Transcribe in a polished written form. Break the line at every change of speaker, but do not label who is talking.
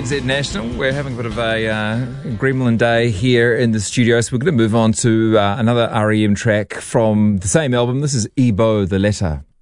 RNZ National. We're having a bit of a Gremlin day here in the studio, so we're going to move on to another REM track from the same album. This is Ebo, The Letter.